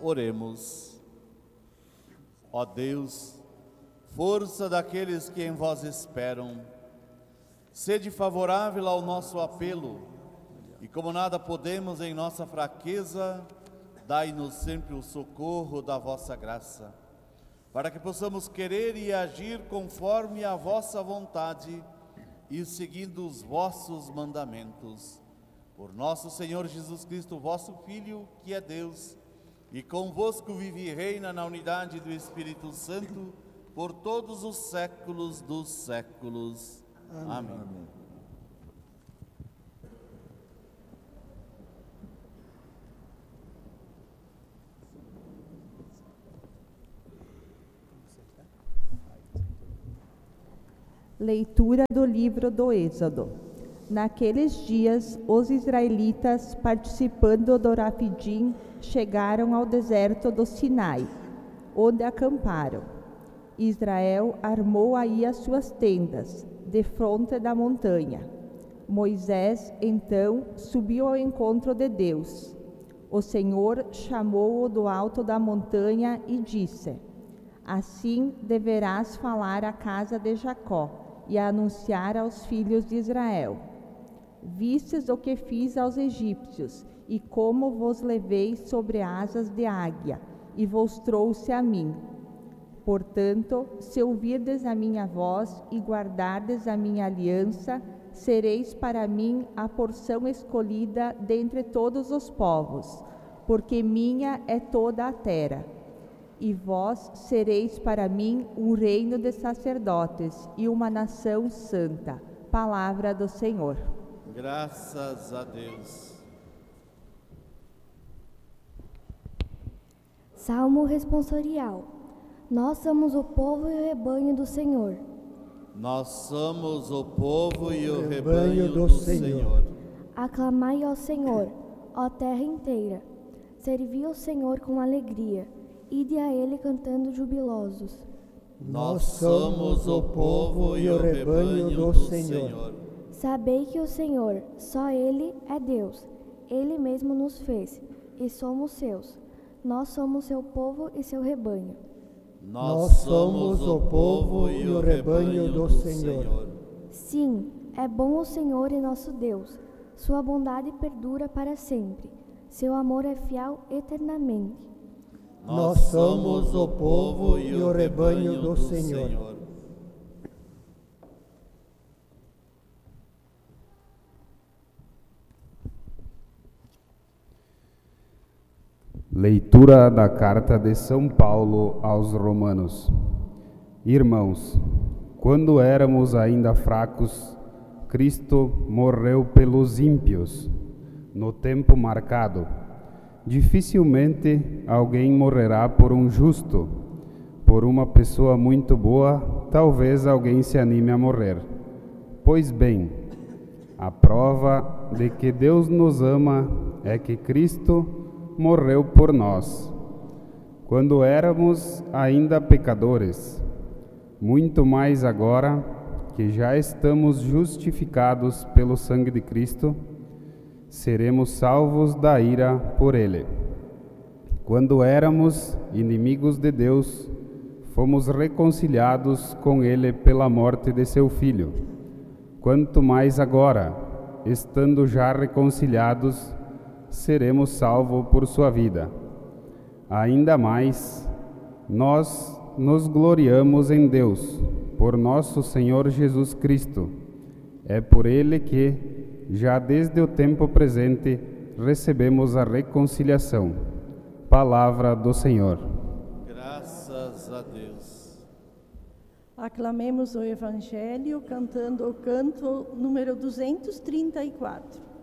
Oremos. Ó Deus, força daqueles que em vós esperam, sede favorável ao nosso apelo, e como nada podemos em nossa fraqueza, dai-nos sempre o socorro da vossa graça, para que possamos querer e agir conforme a vossa vontade e seguindo os vossos mandamentos. Por nosso Senhor Jesus Cristo, vosso Filho, que é Deus, e convosco vive e reina na unidade do Espírito Santo, por todos os séculos dos séculos. Amém. Amém. Leitura do livro do Êxodo. Naqueles dias, os israelitas, participando do Rafidim, chegaram ao deserto do Sinai, onde acamparam. Israel armou aí as suas tendas, defronte da montanha. Moisés, então, subiu ao encontro de Deus. O Senhor chamou-o do alto da montanha e disse: Assim deverás falar à casa de Jacó e anunciar aos filhos de Israel: Vistes o que fiz aos egípcios, e como vos levei sobre asas de águia, e vos trouxe a mim. Portanto, se ouvirdes a minha voz e guardardes a minha aliança, sereis para mim a porção escolhida dentre todos os povos, porque minha é toda a terra. E vós sereis para mim um reino de sacerdotes e uma nação santa. Palavra do Senhor. Graças a Deus. Salmo responsorial. Nós somos o povo e o rebanho do Senhor. Nós somos o povo e o rebanho do Senhor. Aclamai ao Senhor, ó terra inteira. Servi ao Senhor com alegria. Ide a Ele cantando jubilosos. Nós somos o povo e o rebanho do Senhor. Sabei que o Senhor, só Ele é Deus. Ele mesmo nos fez, e somos seus. Nós somos seu povo e seu rebanho. Nós somos o povo e o rebanho do Senhor. Sim, é bom o Senhor e nosso Deus. Sua bondade perdura para sempre. Seu amor é fiel eternamente. Nós somos o povo e o rebanho do Senhor. Leitura da Carta de São Paulo aos Romanos. Irmãos, quando éramos ainda fracos, Cristo morreu pelos ímpios, no tempo marcado. Dificilmente alguém morrerá por um justo. Por uma pessoa muito boa, talvez alguém se anime a morrer. Pois bem, a prova de que Deus nos ama é que Cristo morreu por nós, quando éramos ainda pecadores. Muito mais agora, que já estamos justificados pelo sangue de Cristo, seremos salvos da ira por Ele. Quando éramos inimigos de Deus, fomos reconciliados com Ele pela morte de seu Filho. Quanto mais agora, estando já reconciliados, seremos salvos por sua vida. Ainda mais, nós nos gloriamos em Deus, por nosso Senhor Jesus Cristo. É por Ele que, já desde o tempo presente, recebemos a reconciliação. Palavra do Senhor. Graças a Deus. Aclamemos o Evangelho cantando o canto número 234.